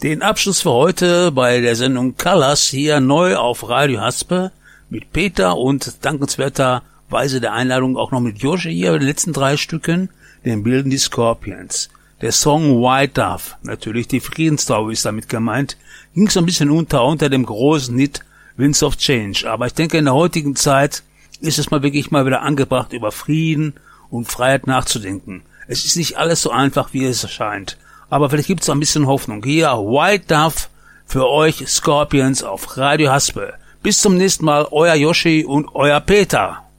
Den Abschluss für heute bei der Sendung Colors hier neu auf Radio Haspe mit Peter und dankenswerterweise der Einladung auch noch mit Joshi hier, den letzten 3 Stücken, den bilden die Scorpions. Der Song White Dove, natürlich die Friedenstaube ist damit gemeint, ging so ein bisschen unter dem großen Hit Winds of Change. Aber ich denke, in der heutigen Zeit ist es mal wirklich mal wieder angebracht, über Frieden und Freiheit nachzudenken. Es ist nicht alles so einfach, wie es erscheint. Aber vielleicht gibt es ein bisschen Hoffnung. Hier White Dove für euch Scorpions auf Radio Haspe. Bis zum nächsten Mal, euer Joshi und euer Peter.